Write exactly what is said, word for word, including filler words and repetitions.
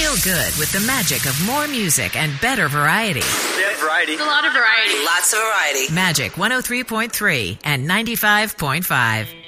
Feel good with the magic of more music and better variety. They have variety. A lot of variety. Lots of variety. Magic one oh three point three and ninety-five point five.